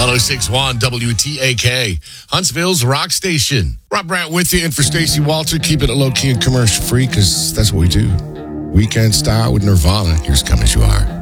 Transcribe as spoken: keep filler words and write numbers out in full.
oh six point one W T A K, Huntsville's rock station. Rob Brandt with you, and for Stacey Walter, keep it low-key and commercial-free, because that's what we do. Weekend style with Nirvana. Here's Come As You Are.